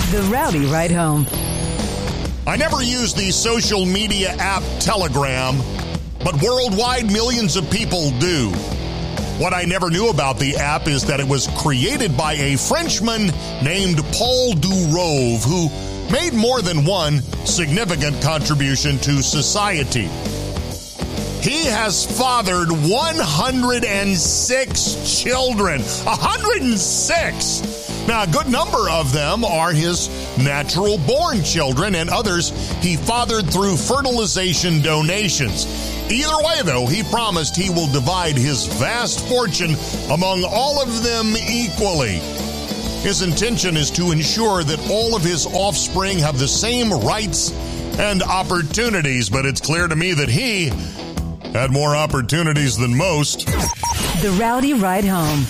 The Rowdy Ride Home. I never use the social media app Telegram, but worldwide millions of people do. What I never knew about the app is that it was created by a Frenchman named Paul Durove, who made more than one significant contribution to society. He has fathered 106 children. 106! Now, a good number of them are his natural-born children, and others he fathered through fertilization donations. Either way, though, he promised he will divide his vast fortune among all of them equally. His intention is to ensure that all of his offspring have the same rights and opportunities, but it's clear to me that he had more opportunities than most. The Rowdy Ride Home.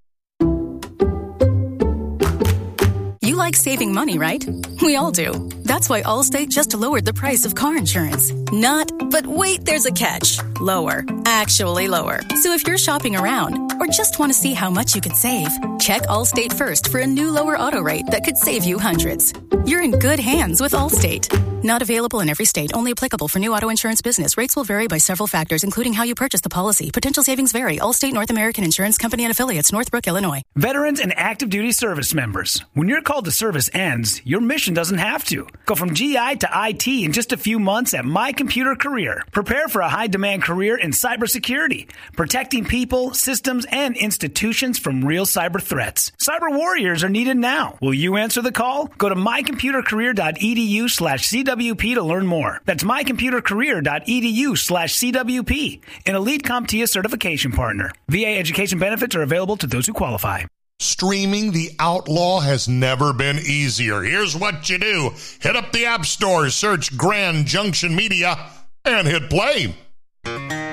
You like saving money, right? We all do. That's why Allstate just lowered the price of car insurance. Not, but wait, there's a catch. Lower. Actually lower. So if you're shopping around or just want to see how much you could save, check Allstate first for a new lower auto rate that could save you hundreds. You're in good hands with Allstate. Not available in every state. Only applicable for new auto insurance business. Rates will vary by several factors, including how you purchase the policy. Potential savings vary. Allstate North American Insurance Company and Affiliates, Northbrook, Illinois. Veterans and active duty service members. When your call to service ends, your mission doesn't have to. Go from GI to IT in just a few months at My Computer Career. Prepare for a high-demand career in cybersecurity, protecting people, systems, and institutions from real cyber threats. Cyber warriors are needed now. Will you answer the call? Go to mycomputercareer.edu/CWP to learn more. That's mycomputercareer.edu/CWP, an elite CompTIA certification partner. VA education benefits are available to those who qualify. Streaming The Outlaw has never been easier. Here's what you do. Hit up the App Store, search Grand Junction Media, and hit play.